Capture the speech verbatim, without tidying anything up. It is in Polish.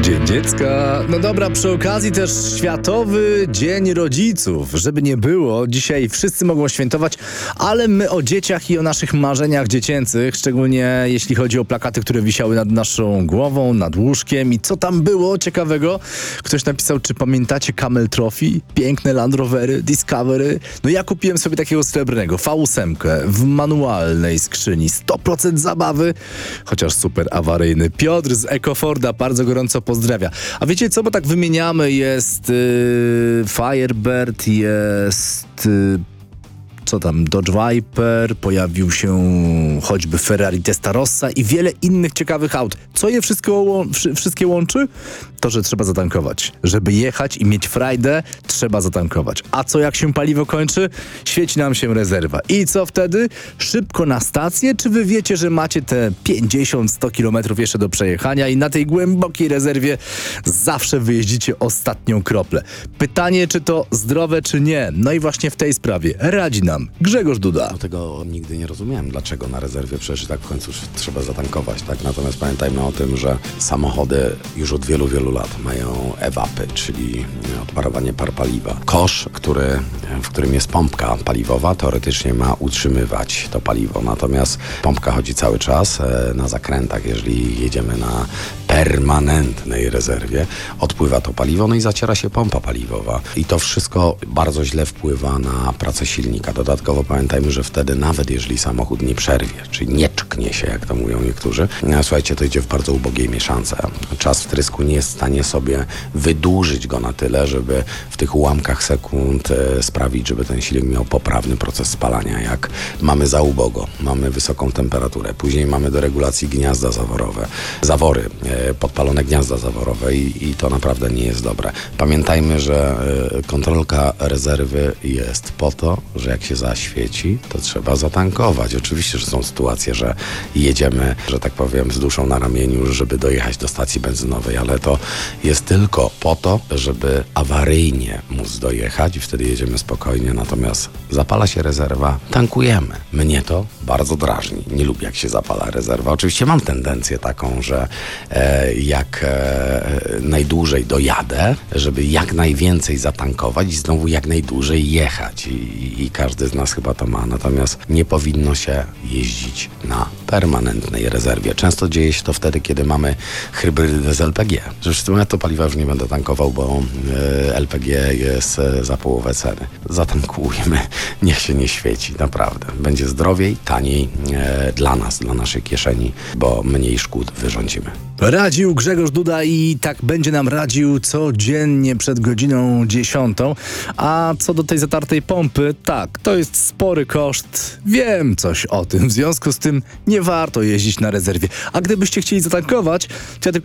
Dzień Dziecka. No dobra, przy okazji też Światowy Dzień Rodziców. Żeby nie było, dzisiaj wszyscy mogą świętować, ale my o dzieciach i o naszych marzeniach dziecięcych, szczególnie jeśli chodzi o plakaty, które wisiały nad naszą głową, nad łóżkiem i co tam było ciekawego. Ktoś napisał, czy pamiętacie Camel Trophy? Piękne Land Rovery, Discovery. No ja kupiłem sobie takiego srebrnego V osiem w manualnej skrzyni. sto procent zabawy, chociaż super awaryjny. Piotr z Ecoforda bardzo gorąco pozdrawia. A wiecie co, bo tak wymieniamy, jest yy, Firebird, jest yy, co tam, Dodge Viper, pojawił się choćby Ferrari Testarossa i wiele innych ciekawych aut. Co je wszystko, wszystkie łączy? To, że trzeba zatankować. Żeby jechać i mieć frajdę, trzeba zatankować. A co jak się paliwo kończy? Świeci nam się rezerwa. I co wtedy? Szybko na stację? Czy wy wiecie, że macie te pięćdziesiąt sto kilometrów jeszcze do przejechania i na tej głębokiej rezerwie zawsze wyjeździcie ostatnią kroplę? Pytanie, czy to zdrowe, czy nie? No i właśnie w tej sprawie radzi nam Grzegorz Duda. No tego nigdy nie rozumiałem, dlaczego na rezerwie przecież tak w końcu trzeba zatankować, tak? Natomiast pamiętajmy o tym, że samochody już od wielu, wielu lat mają ewapy, czyli odparowanie par paliwa. Kosz, który, w którym jest pompka paliwowa, teoretycznie ma utrzymywać to paliwo, natomiast pompka chodzi cały czas na zakrętach, jeżeli jedziemy na permanentnej rezerwie, odpływa to paliwo, no i zaciera się pompa paliwowa i to wszystko bardzo źle wpływa na pracę silnika. Dodatkowo pamiętajmy, że wtedy nawet jeżeli samochód nie przerwie, czyli nie czknie się, jak to mówią niektórzy, słuchajcie, to idzie w bardzo ubogiej mieszance. Czas wtrysku nie jest w stanie sobie wydłużyć go na tyle, żeby w tych ułamkach sekund e, sprawić, żeby ten silnik miał poprawny proces spalania. Jak mamy za ubogo, mamy wysoką temperaturę, później mamy do regulacji gniazda zaworowe, zawory, e, podpalone gniazda zaworowe i, i to naprawdę nie jest dobre. Pamiętajmy, że e, kontrolka rezerwy jest po to, że jak się zaświeci, to trzeba zatankować. Oczywiście, że są sytuacje, że jedziemy, że tak powiem, z duszą na ramieniu, żeby dojechać do stacji benzynowej, ale to jest tylko po to, żeby awaryjnie móc dojechać i wtedy jedziemy spokojnie, natomiast zapala się rezerwa, tankujemy. Mnie to bardzo drażni. Nie lubię, jak się zapala rezerwa. Oczywiście mam tendencję taką, że e, jak e, najdłużej dojadę, żeby jak najwięcej zatankować i znowu jak najdłużej jechać. I, i każdy z nas chyba to ma. Natomiast nie powinno się jeździć na permanentnej rezerwie. Często dzieje się to wtedy, kiedy mamy hybrydy z L P G. Zresztą ja to paliwa już nie będę tankował, bo y, L P G jest y, za połowę ceny. Zatankujmy, niech się nie świeci, naprawdę. Będzie zdrowiej, taniej y, dla nas, dla naszej kieszeni, bo mniej szkód wyrządzimy. Radził Grzegorz Duda i tak będzie nam radził codziennie przed godziną dziesiątą. A co do tej zatartej pompy, tak, to jest spory koszt. Wiem coś o tym. W związku z tym nie warto jeździć na rezerwie. A gdybyście chcieli zatankować, to ja tylko